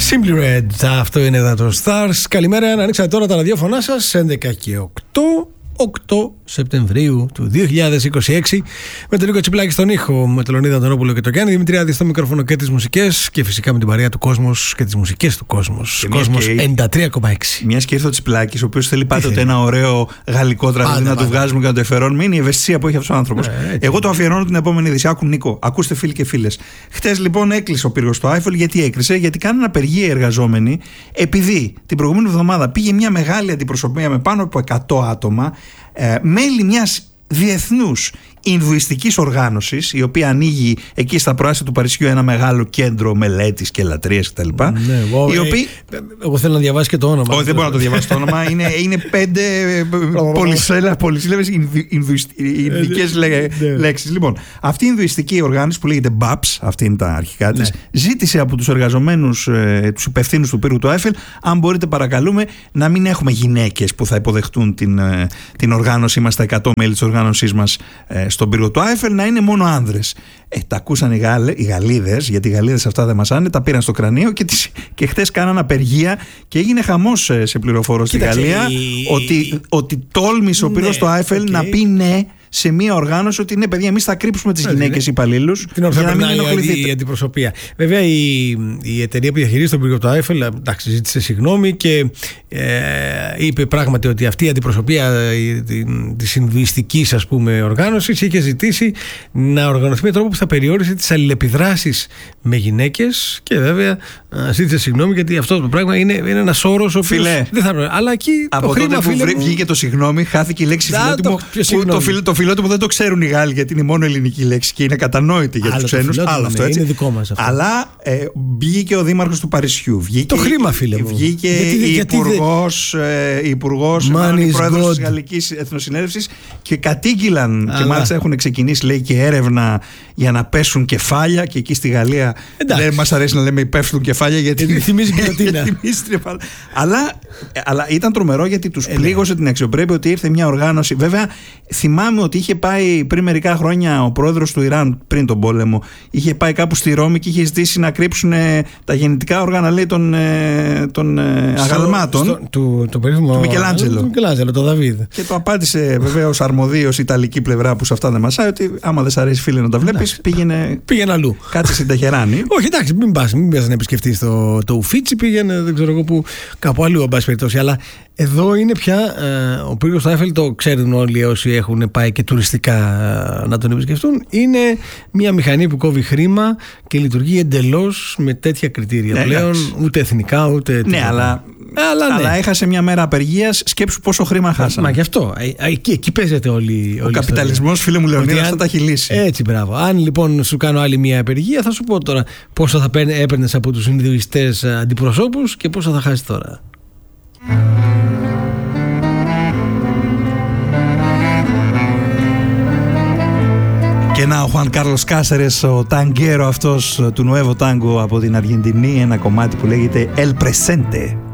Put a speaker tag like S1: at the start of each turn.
S1: Simply Red, αυτό είναι εδώ το Stars. Καλημέρα, να ανοίξατε τώρα τα ραδιόφωνά σας 11 και 8 Σεπτεμβρίου του 2026, με τον Νίκο Τσιπλάκη στον ήχο, με τον Λεωνίδα Αντωνόπουλο και τον Γιάννη Δημητριάδη στο μικρόφωνο και τις μουσικές, και φυσικά με την παρέα του Κόσμος και τις μουσικές του Κόσμος. Κόσμος 93,6.
S2: Μιας και ήρθε ο Τσιπλάκης, ο οποίος θέλει πάντοτε ένα ωραίο γαλλικό τραγούδι να το βγάζουμε και να το εφερώνουμε. Είναι η ευαισθησία που έχει αυτός ο άνθρωπος. Εγώ το αφιερώνω την επόμενη είδηση. Άκου, Νίκο, ακούστε φίλοι και φίλες. Χτες λοιπόν έκλεισε ο πύργος του Άιφελ. Γιατί έκλεισε? Γιατί κάνουν απεργία οι εργαζόμενοι, επειδή την προηγούμενη εβδομάδα πήγε μια μεγάλη αντιπροσωπεία με πάνω από 100 άτομα, μέλη μιας διεθνούς Ινδουιστικής οργάνωσης, η οποία ανοίγει εκεί στα προάστια του Παρισιού ένα μεγάλο κέντρο μελέτης και λατρείας κτλ.
S1: Εγώ θέλω να διαβάσει και το όνομα.
S2: Όχι, δεν μπορώ να το διαβάσει το όνομα. Είναι 5 πολυσύλλαβες ινδικές λέξεις. Λοιπόν, αυτή η Ινδουιστική οργάνωση που λέγεται BAPS, αυτή είναι τα αρχικά της, ζήτησε από τους εργαζομένους, τους υπευθύνους του πύργου του Άιφελ, αν μπορείτε παρακαλούμε να μην έχουμε γυναίκες που θα υποδεχτούν την οργάνωση μας, τα 100 μέλη της οργάνωσής μας στον πύργο του Άιφελ, να είναι μόνο άνδρες. Τα ακούσαν οι Γαλλίδες, γιατί οι Γαλλίδες αυτά δεν μας άνε, τα πήραν στο κρανίο και χτες κάναν απεργία και έγινε χαμός σε πληροφόρο στη Γαλλία ότι τόλμησε ο πύργος του Άιφελ να πει ναι σε μια οργάνωση, ότι ναι, παιδιά, εμείς θα κρύψουμε τις γυναίκες υπαλλήλους
S1: για να μην ενοχληθείτε. Η αντιπροσωπεία. Βέβαια, η εταιρεία που διαχειρίζεται τον πύργο του Άιφελ, εντάξει, ζήτησε συγγνώμη και είπε πράγματι ότι αυτή η αντιπροσωπεία της Ινδουιστικής, ας πούμε, οργάνωσης είχε ζητήσει να οργανωθεί με τρόπο που θα περιόρισε τις αλληλεπιδράσεις με γυναίκες, και βέβαια ζήτησε συγγνώμη, γιατί αυτό το πράγμα είναι ένας όρος ο οποίος δεν θα πρέπει. Αλλά εκεί
S2: από
S1: το χρήμα,
S2: τότε που βγήκε το συγγνώμη, χάθηκε η λέξη φιλότιμο. Το φιλότιμο δεν το ξέρουν οι Γάλλοι, γιατί είναι μόνο ελληνική λέξη και είναι κατανόητη για τους ξένους.
S1: Άλλο αυτό, έτσι. Είναι δικό μας αυτό.
S2: Αλλά βγήκε ο δήμαρχος του Παρισιού.
S1: Το χρήμα, φίλε μου.
S2: Βγήκε η υπουργός, η πρόεδρος της Γαλλικής Εθνοσυνέλευσης, και κατήγγυλαν. Και μάλιστα έχουν ξεκινήσει, λέει, και έρευνα για να πέσουν κεφάλια. Και εκεί στη Γαλλία δεν μας αρέσει να λέμε πέφτουν κεφάλια, γιατί
S1: θυμίζει γκυλοτίνα.
S2: Αλλά ήταν τρομερό, γιατί τους πλήγωσε την αξιοπρέπεια ότι ήρθε μια οργάνωση. Βέβαια, θυμάμαι ότι είχε πάει πριν μερικά χρόνια ο πρόεδρος του Ιράν, πριν τον πόλεμο, είχε πάει κάπου στη Ρώμη και είχε ζητήσει να κρύψουν τα γεννητικά όργανα, λέει, των αγαλμάτων του Μικελάντζελο,
S1: τον Δαβίδ.
S2: Και το απάντησε βεβαίως αρμοδίως η Ιταλική πλευρά, που σε αυτά δεν μασάει, ότι άμα δεν σ' αρέσει, φίλε, να τα βλέπεις, πήγαινε αλλού. Κάτσε στην Τεχεράνη.
S1: Όχι, εντάξει, μην πας να επισκεφτείς το Ουφίτσι, πήγαινε δεν ξέρω εγώ που, κάπου αλλού, εν πάση περιπτώσει. Αλλά εδώ είναι πια ο πύργος του Άιφελ, το ξέρουν όλοι όσοι έχουν πάει και τουριστικά να τον επισκεφτούν. Είναι μια μηχανή που κόβει χρήμα και λειτουργεί εντελώς με τέτοια κριτήρια πλέον, ούτε εθνικά ούτε.
S2: Ναι, αλλά έχασε μια μέρα απεργίας. Σκέψου πόσο χρήμα χάσαμε.
S1: Μα γι' αυτό. Εκεί παίζεται όλη
S2: ο καπιταλισμός, φίλε μου Λεωνίδα, αυτό τα έχει λύσει.
S1: Έτσι, μπράβο. Αν λοιπόν σου κάνω άλλη μια απεργία, θα σου πω τώρα πόσο θα έπαιρνες από τους Ινδουιστές αντιπροσώπους και πόσο θα χάσεις τώρα.
S2: Και να ο Χουάν Κάρλος Κάσερες, ο ταγκέρο αυτός του Nuevo Tango από την Αργεντινή, ένα κομμάτι που λέγεται El Presente.